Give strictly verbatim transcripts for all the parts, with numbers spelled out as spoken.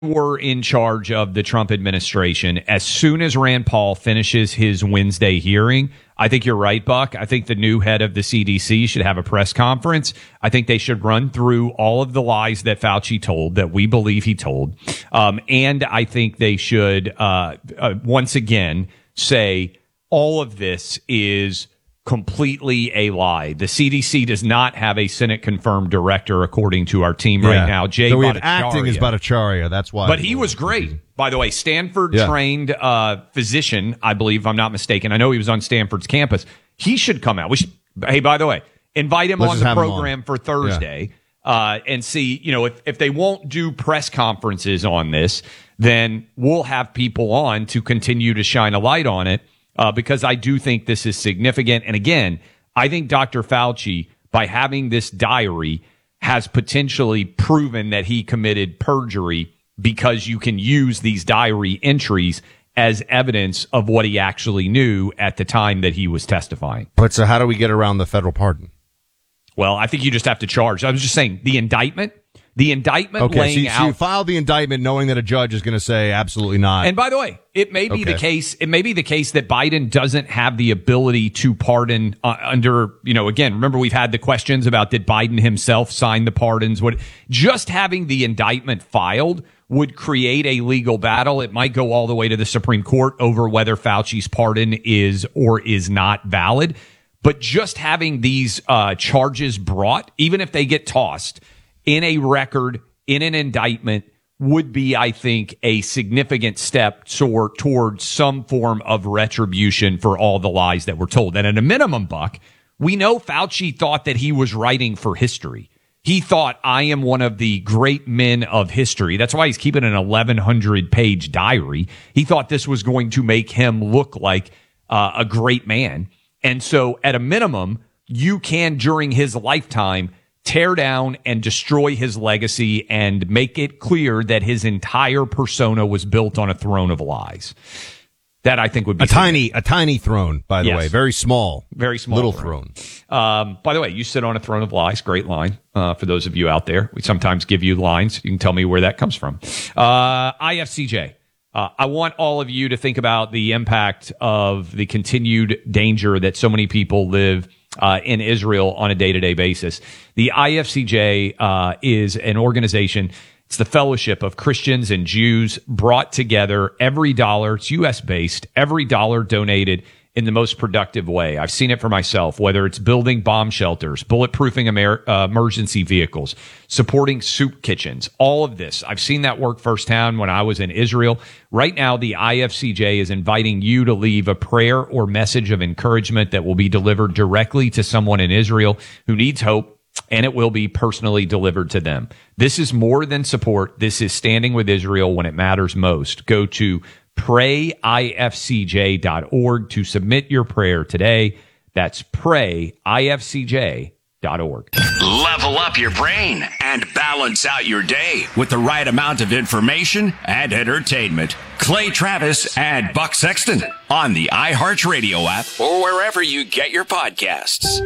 were in charge of the Trump administration, as soon as Rand Paul finishes his Wednesday hearing, I think you're right, Buck. I think the new head of the C D C should have a press conference. I think they should run through all of the lies that Fauci told, that we believe he told. Um, and I think they should, uh, uh, once again, say all of this is completely a lie. The C D C does not have a Senate-confirmed director, according to our team right yeah. now. Jay so we Bhattacharya. have acting is Bhattacharya. That's why. But he was great, by the way. Stanford-trained yeah. uh, physician, I believe, if I'm not mistaken. I know he was on Stanford's campus. He should come out. We should, hey, by the way, invite him Let's on the program on. for Thursday yeah. uh, and see, you know, if, if they won't do press conferences on this, then we'll have people on to continue to shine a light on it. Uh, because I do think this is significant. And again, I think Doctor Fauci, by having this diary, has potentially proven that he committed perjury, because you can use these diary entries as evidence of what he actually knew at the time that he was testifying. But so how do we get around the federal pardon? Well, I think you just have to charge. I was just saying the indictment. The indictment okay, laying so you, out. So you file the indictment knowing that a judge is going to say absolutely not. And by the way, it may be okay. the case. It may be the case that Biden doesn't have the ability to pardon uh, under. You know, again, remember we've had the questions about did Biden himself sign the pardons? What just having the indictment filed would create a legal battle. It might go all the way to the Supreme Court over whether Fauci's pardon is or is not valid. But just having these uh, charges brought, even if they get tossed, in a record, in an indictment, would be, I think, a significant step toward, towards some form of retribution for all the lies that were told. And at a minimum, Buck, we know Fauci thought that he was writing for history. He thought, I am one of the great men of history. That's why he's keeping an eleven hundred page diary. He thought this was going to make him look like uh, a great man. And so at a minimum, you can, during his lifetime, tear down and destroy his legacy and make it clear that his entire persona was built on a throne of lies. That I think would be a tiny, a tiny throne, by the yes. way, very small, very small, little throne. throne. Um, by the way, you sit on a throne of lies. Great line uh, for those of you out there. We sometimes give you lines. You can tell me where that comes from. Uh, I F C J. Uh, I want all of you to think about the impact of the continued danger that so many people live Uh, in Israel on a day-to-day basis. The I F C J uh, is an organization. It's the fellowship of Christians and Jews brought together. Every dollar, it's U S based, every dollar donated in the most productive way. I've seen it for myself, whether it's building bomb shelters, bulletproofing Amer- uh, emergency vehicles, supporting soup kitchens, all of this. I've seen that work firsthand when I was in Israel. Right now, the I F C J is inviting you to leave a prayer or message of encouragement that will be delivered directly to someone in Israel who needs hope, and it will be personally delivered to them. This is more than support. This is standing with Israel when it matters most. Go to pray I F C J dot org to submit your prayer today. That's pray I F C J dot org. Level up your brain and balance out your day with the right amount of information and entertainment. Clay Travis and Buck Sexton on the iHeartRadio app or wherever you get your podcasts.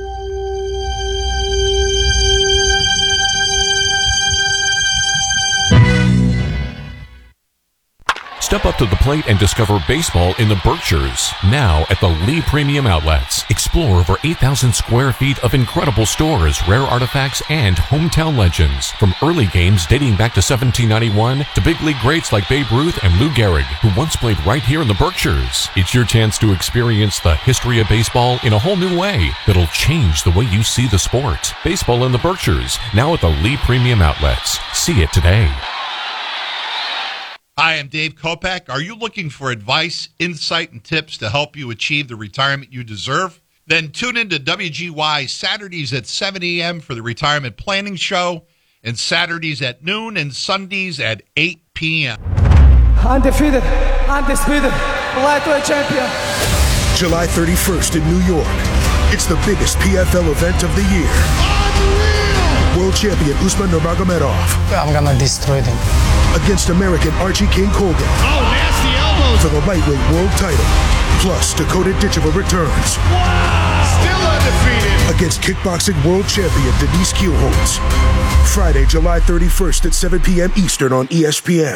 Step up to the plate and discover baseball in the Berkshires. Now at the Lee Premium Outlets. Explore over eight thousand square feet of incredible stores, rare artifacts, and hometown legends. From early games dating back to seventeen ninety-one to big league greats like Babe Ruth and Lou Gehrig, who once played right here in the Berkshires. It's your chance to experience the history of baseball in a whole new way that'll change the way you see the sport. Baseball in the Berkshires, now at the Lee Premium Outlets. See it today. Hi, I'm Dave Kopak. Are you looking for advice, insight, and tips to help you achieve the retirement you deserve? Then tune in to W G Y Saturdays at seven a.m. for the Retirement Planning Show, and Saturdays at noon and Sundays at eight p.m. Undefeated, undisputed, lightweight champion. July thirty-first in New York. It's the biggest P F L event of the year. Unreal! World champion Usman Nurmagomedov. I'm gonna destroy them. Against American Archie King Colgan. Oh, nasty elbows. For the lightweight world title. Plus, Dakota Ditcheva returns. Wow! Still undefeated. Against kickboxing world champion Denise Kielholtz. Friday, July thirty-first at seven p.m. Eastern on E S P N.